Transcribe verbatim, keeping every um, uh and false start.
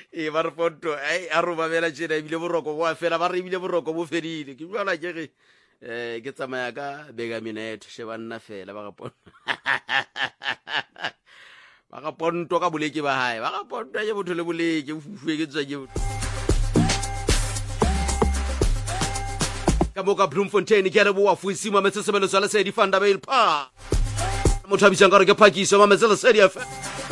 e ba re Ponto ai a ro babela tshena e bile boroko go a fela ba re bile boroko bo fedile ke bua la ke ge eh ke tsamaya ka bega minute she banna fela ba ga Ponto ba ga Ponto ka boleke ba hae ba ga Ponto ya botho le boleke o fuwe ke tswa ke ka mo ka Bloemfontein ke re bo wa fuisi ma metse sebelo sa le se di fanda ba il pa motho a bitsang ka re ke Phakiso ma metse le se di fa